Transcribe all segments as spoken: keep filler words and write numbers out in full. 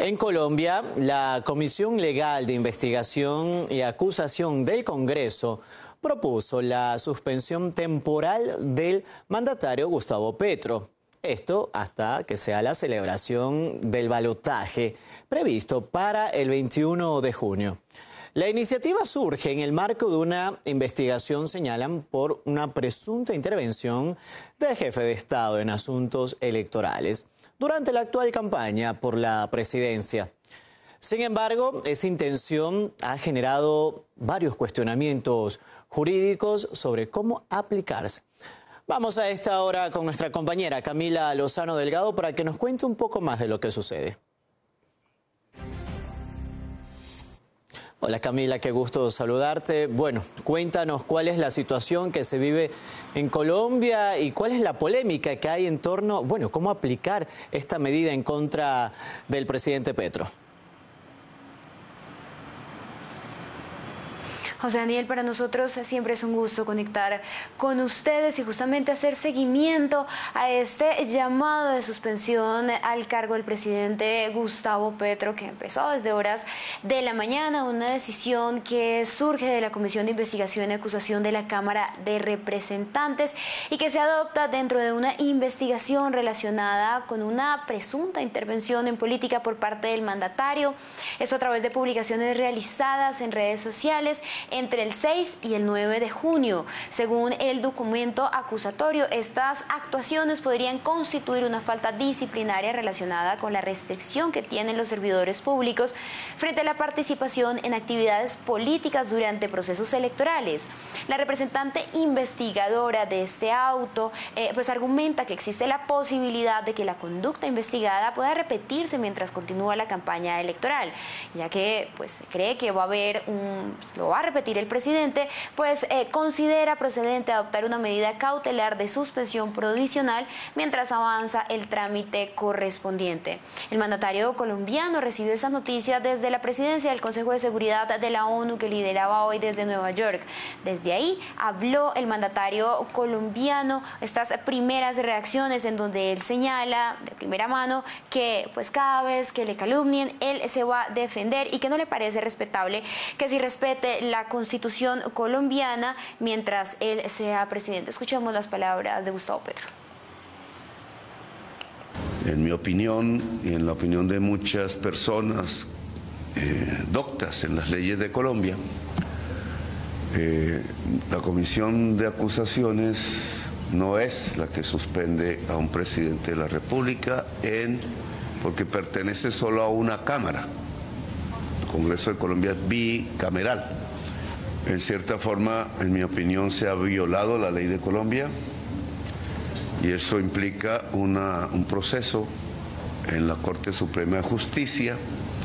En Colombia, la Comisión Legal de Investigación y Acusación del Congreso propuso la suspensión temporal del mandatario Gustavo Petro. Esto hasta que sea la celebración del balotaje previsto para el veintiuno de junio. La iniciativa surge en el marco de una investigación, señalan, por una presunta intervención del jefe de Estado en asuntos electorales durante la actual campaña por la presidencia. Sin embargo, esa intención ha generado varios cuestionamientos jurídicos sobre cómo aplicarse. Vamos a esta hora con nuestra compañera Camila Lozano Delgado para que nos cuente un poco más de lo que sucede. Hola Camila, qué gusto saludarte. Bueno, cuéntanos cuál es la situación que se vive en Colombia y cuál es la polémica que hay en torno, bueno, cómo aplicar esta medida en contra del presidente Petro. José Daniel, para nosotros siempre es un gusto conectar con ustedes y justamente hacer seguimiento a este llamado de suspensión al cargo del presidente Gustavo Petro, que empezó desde horas de la mañana, una decisión que surge de la Comisión de Investigación y Acusación de la Cámara de Representantes y que se adopta dentro de una investigación relacionada con una presunta intervención en política por parte del mandatario. Esto a través de publicaciones realizadas en redes sociales entre el seis y el nueve de junio. Según el documento acusatorio, estas actuaciones podrían constituir una falta disciplinaria relacionada con la restricción que tienen los servidores públicos frente a la participación en actividades políticas durante procesos electorales. La representante investigadora de este auto eh, pues argumenta que existe la posibilidad de que la conducta investigada pueda repetirse mientras continúa la campaña electoral, ya que pues se cree que va a haber un, lo va a repetir el presidente, pues eh, considera procedente adoptar una medida cautelar de suspensión provisional mientras avanza el trámite correspondiente. El mandatario colombiano recibió esa noticia desde la presidencia del Consejo de Seguridad de la ONU que lideraba hoy desde Nueva York. Desde ahí habló el mandatario colombiano, estas primeras reacciones en donde él señala de primera mano que pues cada vez que le calumnien él se va a defender y que no le parece respetable que si respete la Constitución colombiana mientras él sea presidente. Escuchemos las palabras de Gustavo Petro. En mi opinión y en la opinión de muchas personas eh, doctas en las leyes de Colombia, eh, la Comisión de Acusaciones no es la que suspende a un presidente de la República en, porque pertenece solo a una Cámara. El Congreso de Colombia es bicameral. En cierta forma, en mi opinión, se ha violado la ley de Colombia y eso implica una, un proceso en la Corte Suprema de Justicia.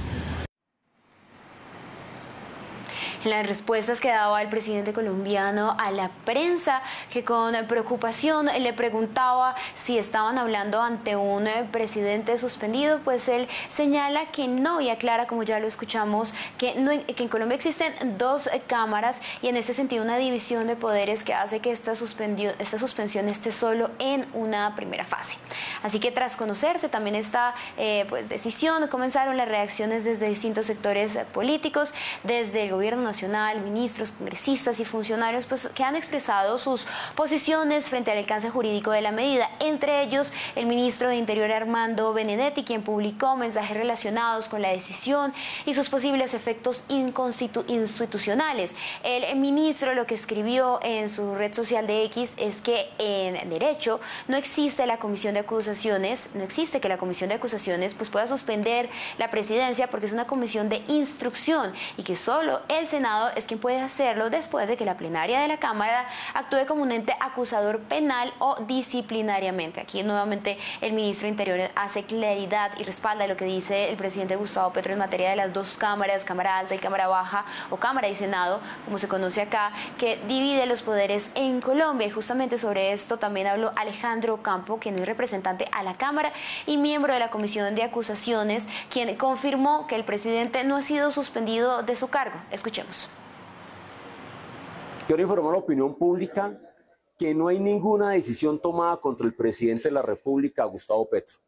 Las respuestas que daba el presidente colombiano a la prensa, que con preocupación le preguntaba si estaban hablando ante un presidente suspendido, pues él señala que no y aclara, como ya lo escuchamos, que, no, que en Colombia existen dos cámaras y en ese sentido una división de poderes que hace que esta, esta suspensión esté solo en una primera fase. Así que tras conocerse también esta eh, pues, decisión, comenzaron las reacciones desde distintos sectores políticos, desde el gobierno nacional, ministros, congresistas y funcionarios pues, que han expresado sus posiciones frente al alcance jurídico de la medida, entre ellos el ministro de Interior Armando Benedetti, quien publicó mensajes relacionados con la decisión y sus posibles efectos inconstitucionales. El ministro lo que escribió en su red social de X es que en derecho no existe la comisión de acusaciones, no existe que la comisión de acusaciones pues, pueda suspender la presidencia porque es una comisión de instrucción y que solo el Senado es quien puede hacerlo después de que la plenaria de la Cámara actúe como un ente acusador penal o disciplinariamente. Aquí nuevamente el ministro de Interior hace claridad y respalda lo que dice el presidente Gustavo Petro en materia de las dos cámaras, Cámara Alta y Cámara Baja, o Cámara y Senado, como se conoce acá, que divide los poderes en Colombia. Y justamente sobre esto también habló Alejandro Campo, quien es representante a la Cámara y miembro de la Comisión de Acusaciones, quien confirmó que el presidente no ha sido suspendido de su cargo. Escuchemos. Quiero informar a la opinión pública que no hay ninguna decisión tomada contra el presidente de la República, Gustavo Petro.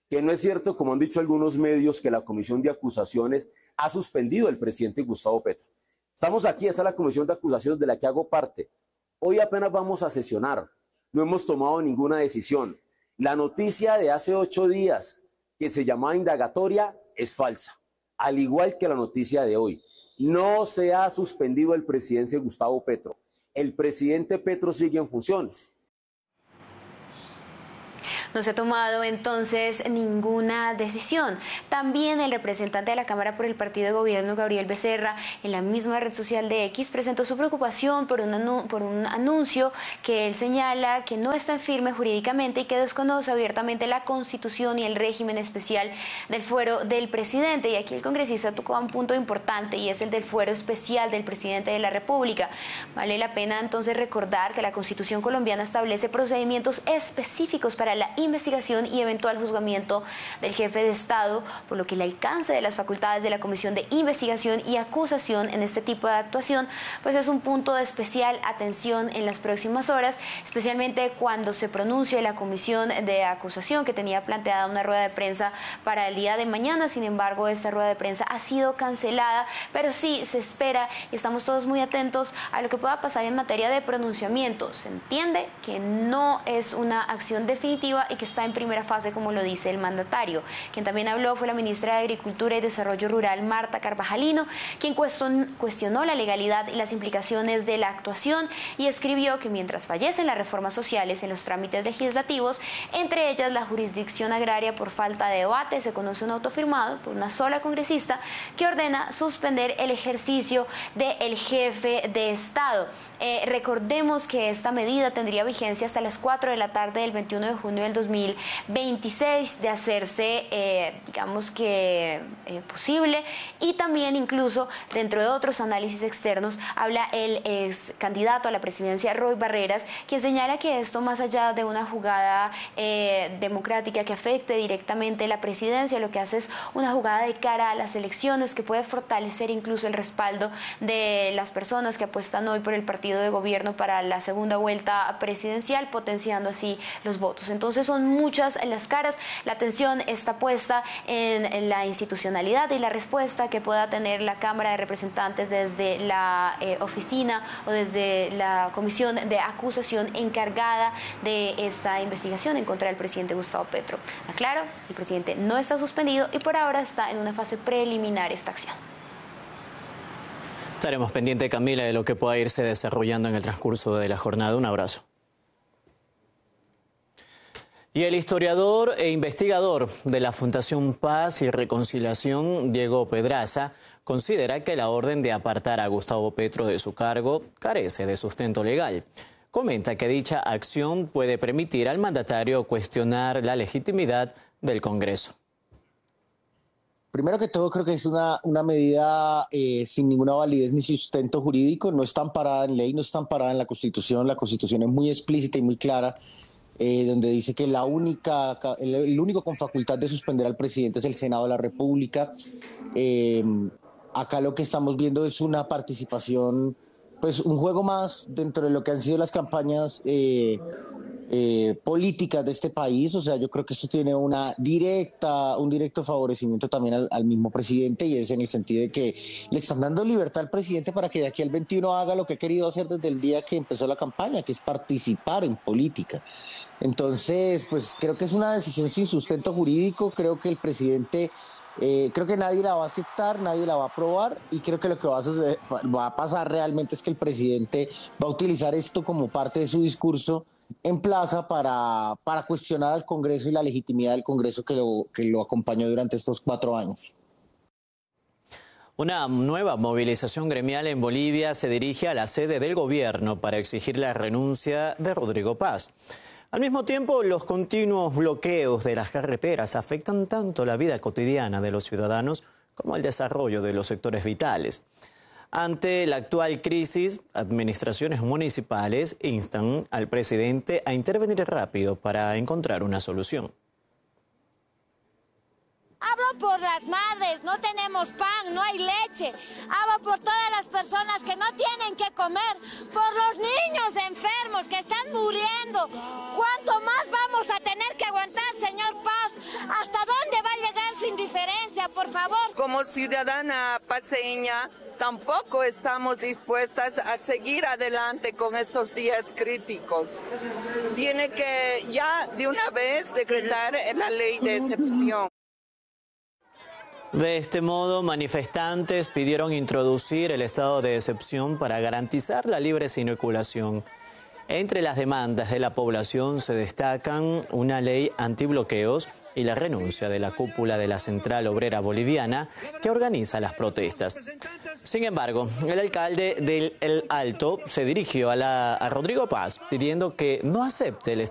que no es cierto, como han dicho algunos medios, que la comisión de acusaciones ha suspendido al presidente Gustavo Petro. Estamos aquí, está la comisión de acusaciones de la que hago parte. Hoy apenas vamos a sesionar, no hemos tomado ninguna decisión. La noticia de hace ocho días, que se llamaba indagatoria, es falsa, al igual que la noticia de hoy. No se ha suspendido el presidente Gustavo Petro. El presidente Petro sigue en funciones. No se ha tomado entonces ninguna decisión. También el representante de la Cámara por el Partido de Gobierno, Gabriel Becerra, en la misma red social de X, presentó su preocupación por un, anu por un anuncio que él señala que no está firme jurídicamente y que desconoce abiertamente la Constitución y el régimen especial del fuero del presidente. Y aquí el congresista tocó un punto importante y es el del fuero especial del presidente de la República. Vale la pena entonces recordar que la Constitución colombiana establece procedimientos específicos para la investigación y eventual juzgamiento del jefe de Estado, por lo que el alcance de las facultades de la Comisión de Investigación y Acusación en este tipo de actuación pues es un punto de especial atención en las próximas horas, especialmente cuando se pronuncie la Comisión de Acusación, que tenía planteada una rueda de prensa para el día de mañana. Sin embargo, esta rueda de prensa ha sido cancelada, pero sí se espera y estamos todos muy atentos a lo que pueda pasar en materia de pronunciamiento. Se entiende que no es una acción definitiva y que está en primera fase, como lo dice el mandatario. Quien también habló fue la ministra de Agricultura y Desarrollo Rural, Marta Carvajalino, quien cuestionó la legalidad y las implicaciones de la actuación y escribió que mientras fallecen las reformas sociales en los trámites legislativos, entre ellas la jurisdicción agraria por falta de debate, se conoce un auto firmado por una sola congresista que ordena suspender el ejercicio del jefe de Estado. Eh, recordemos que esta medida tendría vigencia hasta las cuatro de la tarde del veintiuno de junio del dos mil veintiséis, de hacerse, eh, digamos que eh, posible, y también incluso dentro de otros análisis externos habla el ex candidato a la presidencia Roy Barreras, quien señala que esto, más allá de una jugada eh, democrática que afecte directamente la presidencia, lo que hace es una jugada de cara a las elecciones que puede fortalecer incluso el respaldo de las personas que apuestan hoy por el partido de gobierno para la segunda vuelta presidencial, potenciando así los votos. Entonces son muchas las caras, la atención está puesta en la institucionalidad y la respuesta que pueda tener la Cámara de Representantes desde la eh, oficina o desde la comisión de acusación encargada de esta investigación en contra del presidente Gustavo Petro. Aclaro, el presidente no está suspendido y por ahora está en una fase preliminar esta acción. Estaremos pendientes, Camila, de lo que pueda irse desarrollando en el transcurso de la jornada. Un abrazo. Y el historiador e investigador de la Fundación Paz y Reconciliación, Diego Pedraza, considera que la orden de apartar a Gustavo Petro de su cargo carece de sustento legal. Comenta que dicha acción puede permitir al mandatario cuestionar la legitimidad del Congreso. Primero que todo, creo que es una, una medida eh, sin ninguna validez ni sustento jurídico, no está amparada en ley, no está amparada en la Constitución. La Constitución es muy explícita y muy clara, eh, donde dice que la única, el, el único con facultad de suspender al presidente es el Senado de la República. Eh, acá lo que estamos viendo es una participación, pues un juego más dentro de lo que han sido las campañas eh, Eh, políticas de este país. O sea, yo creo que esto tiene una directa, un directo favorecimiento también al, al mismo presidente, y es en el sentido de que le están dando libertad al presidente para que de aquí al veintiuno haga lo que ha querido hacer desde el día que empezó la campaña, que es participar en política. Entonces, pues creo que es una decisión sin sustento jurídico. Creo que el presidente, eh, creo que nadie la va a aceptar, nadie la va a aprobar, y creo que lo que va a, suceder, va a pasar realmente es que el presidente va a utilizar esto como parte de su discurso en plaza para, para cuestionar al Congreso y la legitimidad del Congreso que lo, que lo acompañó durante estos cuatro años. Una nueva movilización gremial en Bolivia se dirige a la sede del gobierno para exigir la renuncia de Rodrigo Paz. Al mismo tiempo, los continuos bloqueos de las carreteras afectan tanto la vida cotidiana de los ciudadanos como el desarrollo de los sectores vitales. Ante la actual crisis, administraciones municipales instan al presidente a intervenir rápido para encontrar una solución. ¡Habla! Hablo por las madres, no tenemos pan, no hay leche. Hablo por todas las personas que no tienen que comer, por los niños enfermos que están muriendo. ¿Cuánto más vamos a tener que aguantar, señor Paz? ¿Hasta dónde va a llegar su indiferencia, por favor? Como ciudadana paceña, tampoco estamos dispuestas a seguir adelante con estos días críticos. Tiene que ya de una vez decretar la ley de excepción. De este modo, manifestantes pidieron introducir el estado de excepción para garantizar la libre circulación. Entre las demandas de la población se destacan una ley antibloqueos y la renuncia de la cúpula de la Central Obrera Boliviana que organiza las protestas. Sin embargo, el alcalde del El Alto se dirigió a, la, a Rodrigo Paz pidiendo que no acepte el